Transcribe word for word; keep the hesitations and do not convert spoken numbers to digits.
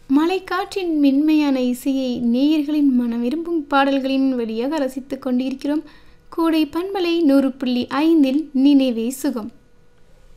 மலைக்காற்றின் மென்மையான இசையை நேயர்களின் மன விரும்பும் பாடல்களின் வழியாக ரசித்துக் கொண்டிருக்கிறோம். கோடை பண்பலை நூறு புள்ளி ஐந்தில் நினைவே சுகம்.